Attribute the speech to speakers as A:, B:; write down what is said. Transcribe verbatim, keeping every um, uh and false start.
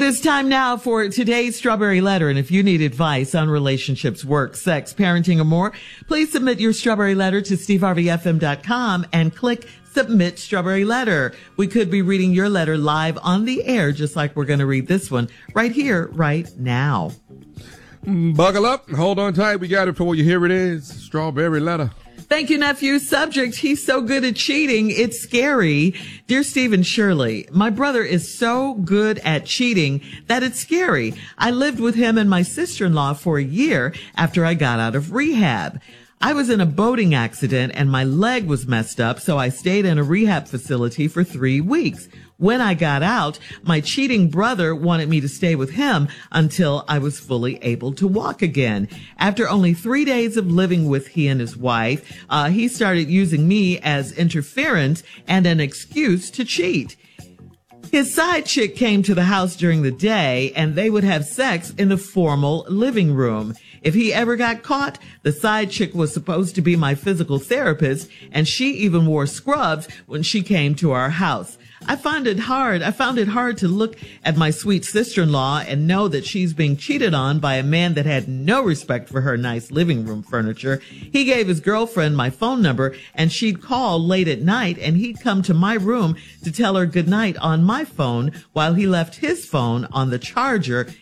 A: is time now for today's Strawberry Letter. And if you need advice on relationships, work, sex, parenting, or more, please submit your Strawberry Letter to steve harvey f m dot com and click Submit Strawberry Letter. We could be reading your letter live on the air, just like we're going to read this one right here, right now.
B: Buckle up. Hold on tight. We got it for you. Here it is. Strawberry Letter.
A: Thank you, nephew. Subject, he's so good at cheating, it's scary. Dear Steve and Shirley, my brother is so good at cheating that it's scary. I lived with him and my sister-in-law for a year after I got out of rehab. I was in a boating accident and my leg was messed up, so I stayed in a rehab facility for three weeks. When I got out, my cheating brother wanted me to stay with him until I was fully able to walk again. After only three days of living with he and his wife, uh, he started using me as interference and an excuse to cheat. His side chick came to the house during the day and they would have sex in the formal living room. If he ever got caught, the side chick was supposed to be my physical therapist, and she even wore scrubs when she came to our house. I found it hard. I found it hard to look at my sweet sister-in-law and know that she's being cheated on by a man that had no respect for her nice living room furniture. He gave his girlfriend my phone number and she'd call late at night and he'd come to my room to tell her goodnight on my phone while he left his phone on the charger